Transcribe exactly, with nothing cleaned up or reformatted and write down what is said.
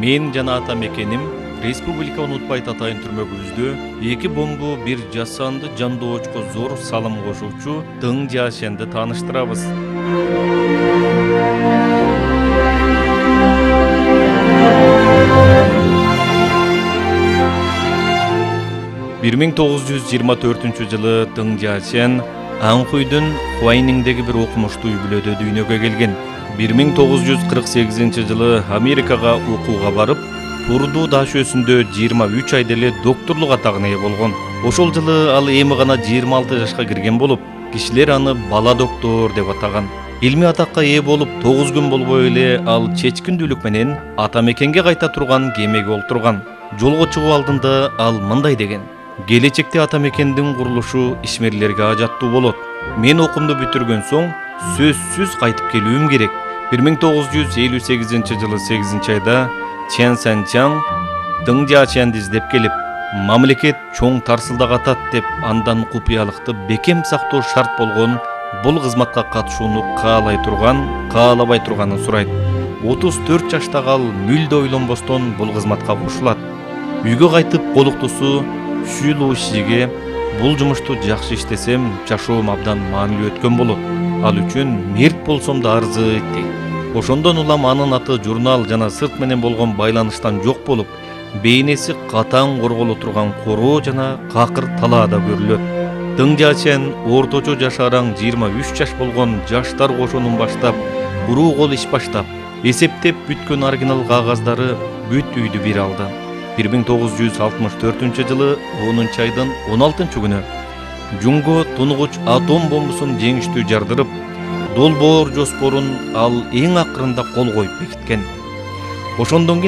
Мен жана ата мекеним республика унутпай татайын түрмөгүбүздө эки бомбу бир жасанды жандоочко зор салым кошуучу Дың Жашенди тааныштырабыз. бир миң тогуз жүз жыйырма төртүнчү жылы Дың Жашен Анхуйдун Хуайниңдеги бир окумуштуу үй бүлөдө дүйнөгө келген. бир миң тогуз жүз кырк сегизинчи жылы Америкага окууга барып, Пурду дашөсүндө жыйырма үч айда эле докторлук атагына ээ болгон. Ошол жылы ал эми гана жыйырма алты жашка кирген болуп, кишилер аны бала доктор деп атаган. Илмий атакка ээ болуп тогуз күн болбой эле ал чечкиндүүлүк менен ата мекенге кайта турган кемеге олтурган. Жолго чыгуу алдында ал мындай деген: келечекте ата мекендин курулушу ишмерлерге ажаттуу болот. Мен окуумду бүтүргөн соң сөзсүз кайтып келүүм керек. бир миң тогуз жүз элүү сегизинчи жылы сегизинчи айда Чен Санчаң Дың Жашенди издеп келип, мамлекет чоң тарсылдак атат деп андан купуялыкты бекем сактоо шарт болгон бул кызматка катышууну каалай турган, каалабай турганын сурайт. отуз төрт жаштагы ал мүлдө ойлонбостон бул кызматка кошулат. Үйгө кайтып колуктусу Шүлу Шиге бул жумушту жакшы иштесем, жашоом абдан маанилүү өткөн болот. Ал үчүн мерт болсом да арзыйт дейт. Ошондон улам анын аты журнал жана сырт менен болгон байланыштан жок болуп, бейнеси катаң корголо турган короо жана какыр талаада көрүлөт. Дың Жашен орточо жаш араң жыйырма үч жаш болгон жаштар кошунун баштап, буруу кол иш баштап, эсептеп бүткөн оригинал кагаздары бүт үйдү бир алды. бир миң тогуз жүз алтымыш төртүнчү жылы онунчу айдын он алтынчы күнү Жунго тунугуч атом бомбусун жеңиштүү жардырып, долбоор жоспорун ал эң акырында кол коюп бекиткен. Ошондон